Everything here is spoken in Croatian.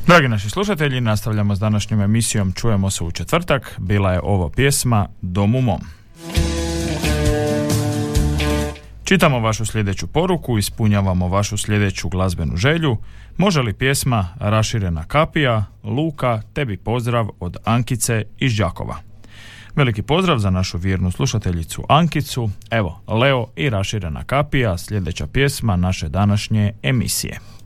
Dragi naši slušatelji, nastavljamo s današnjom emisijom Čujemo se u četvrtak. Bila je ovo pjesma Dom u mom. Čitamo vašu sljedeću poruku, ispunjavamo vašu sljedeću glazbenu želju. Može li pjesma Raširena kapija, Luka, tebi pozdrav od Ankice iz Đakova. Veliki pozdrav za našu vjernu slušateljicu Ankicu. Evo, Leo i Raširena kapija, sljedeća pjesma naše današnje emisije.